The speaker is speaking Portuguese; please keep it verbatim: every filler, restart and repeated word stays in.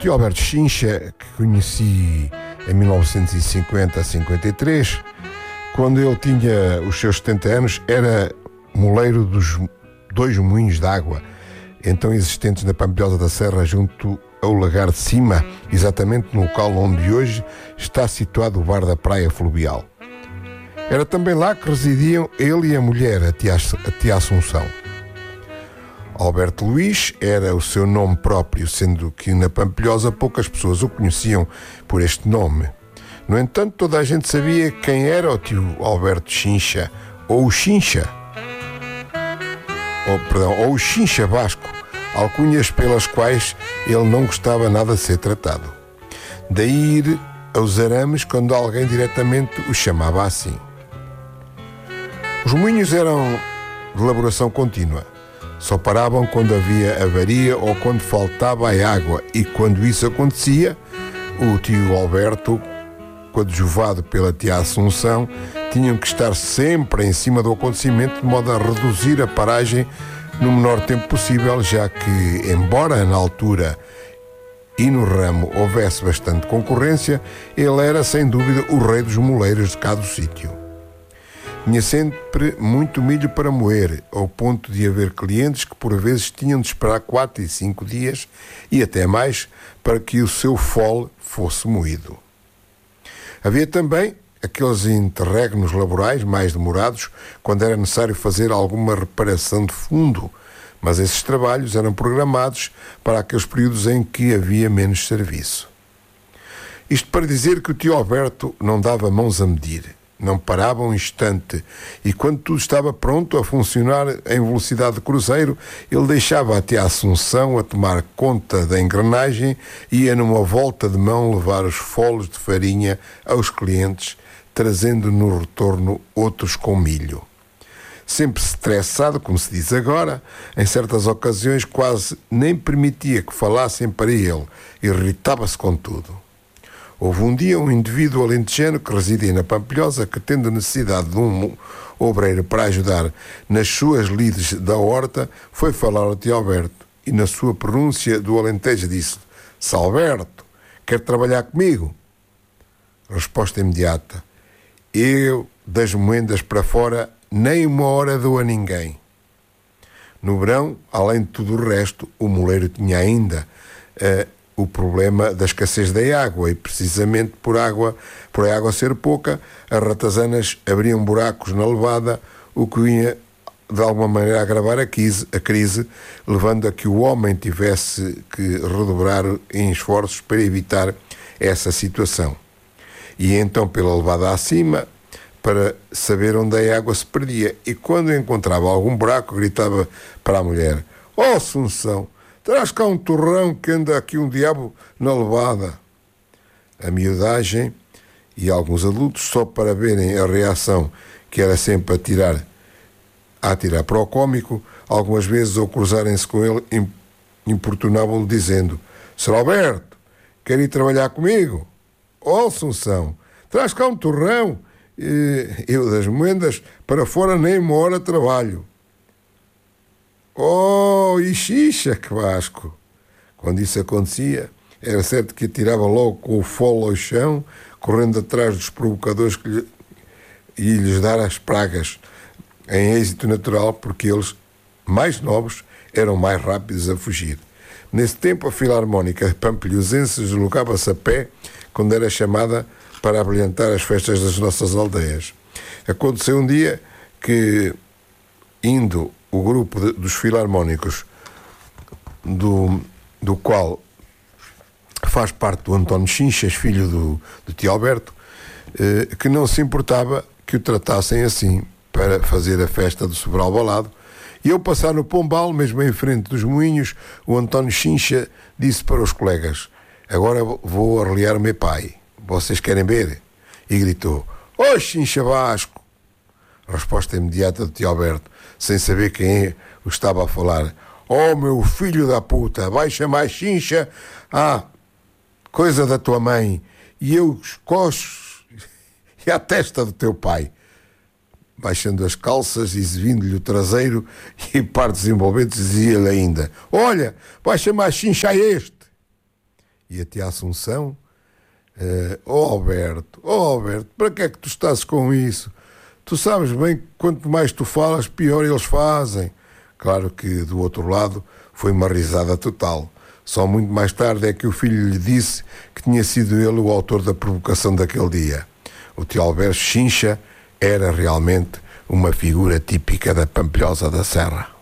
tio Alberto Chincha, que conheci em mil novecentos e cinquenta a cinquenta e três, quando ele tinha os seus setenta anos, era moleiro dos dois moinhos de água, então existentes na Pampilhosa da Serra, junto ao Lagar de Cima, exatamente no local onde hoje está situado o bar da Praia Fluvial. Era também lá que residiam ele e a mulher, a tia, a tia Assunção. Alberto Luís era o seu nome próprio, sendo que na Pampilhosa poucas pessoas o conheciam por este nome. No entanto, toda a gente sabia quem era o tio Alberto Chincha, ou o Chincha, ou, perdão, ou o Chincha Vasco, alcunhas pelas quais ele não gostava nada de ser tratado. Daí ir aos arames quando alguém diretamente o chamava assim. Os moinhos eram de elaboração contínua. Só paravam quando havia avaria ou quando faltava a água, e quando isso acontecia, o tio Alberto, coadjuvado pela tia Assunção, tinham que estar sempre em cima do acontecimento de modo a reduzir a paragem no menor tempo possível, já que, embora na altura e no ramo houvesse bastante concorrência, ele era sem dúvida o rei dos moleiros de cá do sítio. Tinha sempre muito milho para moer, ao ponto de haver clientes que por vezes tinham de esperar quatro e cinco dias e até mais para que o seu fole fosse moído. Havia também aqueles interregnos laborais mais demorados, quando era necessário fazer alguma reparação de fundo, mas esses trabalhos eram programados para aqueles períodos em que havia menos serviço. Isto para dizer que o tio Alberto não dava mãos a medir. Não parava um instante, e quando tudo estava pronto a funcionar em velocidade de cruzeiro, ele deixava a tia Assunção a tomar conta da engrenagem e ia numa volta de mão levar os foles de farinha aos clientes, trazendo no retorno outros com milho. Sempre estressado, como se diz agora, em certas ocasiões quase nem permitia que falassem para ele, irritava-se com tudo. Houve um dia um indivíduo alentejano que residia na Pampilhosa que, tendo necessidade de um obreiro para ajudar nas suas lides da horta, foi falar ao tio Alberto e, na sua pronúncia do Alentejo, disse: "Salberto, quer trabalhar comigo?" Resposta imediata: "Eu, das moendas para fora, nem uma hora dou a ninguém." No verão, além de tudo o resto, o moleiro tinha ainda uh, o problema da escassez da água, e precisamente por água, por a água ser pouca, as ratazanas abriam buracos na levada, o que vinha de alguma maneira a agravar a crise, a crise, levando a que o homem tivesse que redobrar em esforços para evitar essa situação. E então pela levada acima, para saber onde a água se perdia, e quando encontrava algum buraco, gritava para a mulher: "Ó Assunção, traz cá um torrão que anda aqui um diabo na levada." A miudagem e alguns adultos, só para verem a reação, que era sempre a tirar, a atirar para o cómico, algumas vezes ao cruzarem-se com ele, importunavam-lhe dizendo: "Senhor Alberto, quer ir trabalhar comigo? Ó Assunção, traz cá um torrão, e eu das moendas para fora nem uma hora trabalho." "Oh, e xixa, que Vasco!" Quando isso acontecia, era certo que atirava logo com o fole ao chão, correndo atrás dos provocadores que lhe, e lhes dar as pragas, em êxito natural, porque eles, mais novos, eram mais rápidos a fugir. Nesse tempo, a Filarmónica Pampilhosense deslocava-se a pé, quando era chamada para abrilhantar as festas das nossas aldeias. Aconteceu um dia que, indo o grupo de, dos filarmónicos, do, do qual faz parte do António Chinchas, filho do, do tio Alberto, eh, que não se importava que o tratassem assim, para fazer a festa do Sobral Balado, e eu passar no Pombal, mesmo em frente dos moinhos, o António Chincha disse para os colegas: "Agora vou arreliar o meu pai. Vocês querem ver?" E gritou: "Ó Chincha Vasco!" Resposta imediata do tio Alberto, sem saber quem o estava a falar: "Oh, meu filho da puta, vai chamar Chincha? Ah, coisa da tua mãe, e eu escocho e a testa do teu pai." Baixando as calças, exibindo-lhe o traseiro e partes envolventes, dizia-lhe ainda: "Olha, vai chamar Chincha a este." E a tia Assunção: uh, Oh Alberto, oh Alberto, para que é que tu estás com isso? Tu sabes bem que quanto mais tu falas, pior eles fazem. Claro que do outro lado foi uma risada total. Só muito mais tarde é que o filho lhe disse que tinha sido ele o autor da provocação daquele dia. O tio Alberto Chincha era realmente uma figura típica da Pampilhosa da Serra.